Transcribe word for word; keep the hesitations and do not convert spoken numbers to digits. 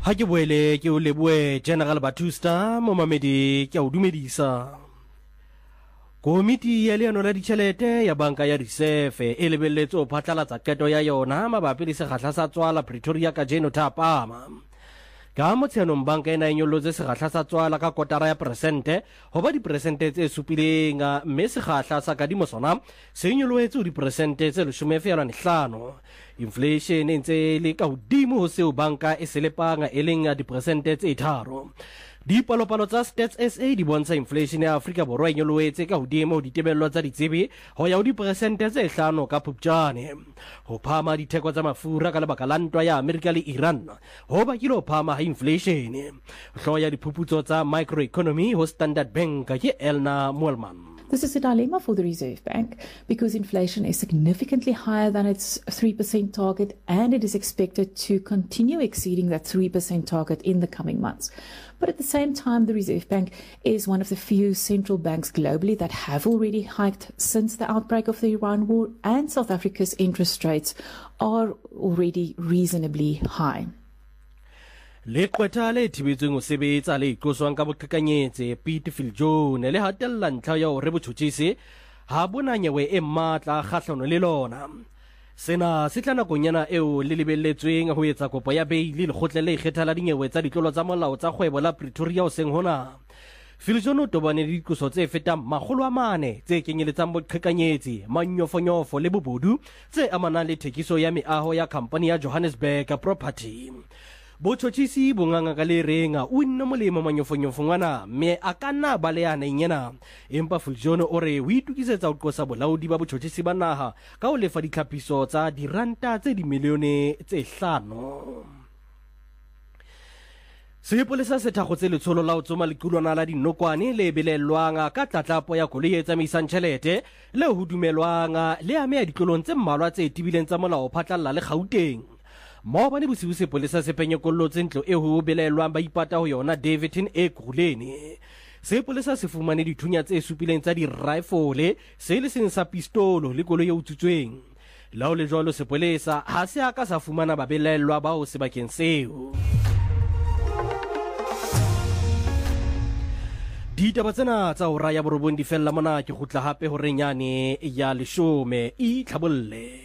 Ha ke boele ke o leboe General Batusta mo mamedi ke o dumedisa. Komiti ya leano la ditjhelete ya banka ya Reserve e lebelletse ho phatlalatsa qeto ya yona mabapi le sekgahla sa tswala Pretoria ka jeno thapama. Ka motsheanong banka ena e nyollotse sekgahla sa tswala ka kotara ya persente hoba diperesente tse supileng mme sekgahla sa kadimo sona se nyollohetse ho diperesente tse leshome feela hlano. Inflation e ntse le ka hodimo ho seo banka e se lepang e leng diperesente tse tharo. Dipalopalo tsa Stats S A di bontsha inflation ya Afrika Borwa e nyollohetse ka hodimo ho ditebello tsa ditsebi ho ya ho diperesente tse hlano ka Phupjane. Ho phahama ditheko tsa mafura ka lebaka la ntwa ya Amerika le Iran ho bakile ho phahama ha inflation. Hlooho ya diphuputso tsa microeconomy ho Standard Bank ke Elna Moelman. This is a dilemma for the Reserve Bank because inflation is significantly higher than its three percent target and it is expected to continue exceeding that three percent target in the coming months. But at the same time, the Reserve Bank is one of the few central banks globally that have already hiked since the outbreak of the Iran war, and South Africa's interest rates are already reasonably high. Le kweta le thibetseng ho sebetsa le iqoswang ka boqhekanyetse Pete Viljoen le hatella ntlha ya hore botjhotjhisi ha bona nyewe e matla kgahlano le lona. Sena se tla nakonyana eo le lebelletsweng ho etsa kopo ya beili lekgotla le ikgetha la dinyewe tsa ditlolo tsa molao tsa kgwebo la Pretoria ho seng hona. Viljoen o tobane le diqoso tse fetang makgolo a mane tse kenyeletsang boqhekanyetsi, manyofonyofo le bobodu tse amanang le thekiso ya meaho ya company ya Johannesburg Property. Botjhotjhisi bonganga ka le renga o nne molemo manyofonyofo ngwana mme a ka nna ba leana nyena. Empa Viljoen o re o itukisetsa ho qosa bolaodi ba botjhotjhisi ba naha ka ho lefa ditlhapiso tsa diranta tse dimilione tse hlano. Sepolesa se thakgotse letsholo la ho tsoma lequlwana la dinokwane le belellwang ka tlatlapo ya koloi e tsamaisang tjhelete le ho dumelwang le ameha ditlolong tse mmalwa tse tibileng tsa molao phatlalla le Gauteng. Maobane bosiu sepolesa se penyekollotse ntlo e ho belellwang ba ipata ho yona Davidton e Khuleni. Sepolesa se fumane dithunya tse supileng tsa di-rifle se le seng sa pistolo le koloi e utswitsweng. La ho le jwalo sepolesa ha se aka sa fumana babelellwa ba ho sebakeng seo. Ditaba tsena tsa hora ya borobong di fella mona ke gutla hape ho renyane ya leshome e tlhabolle.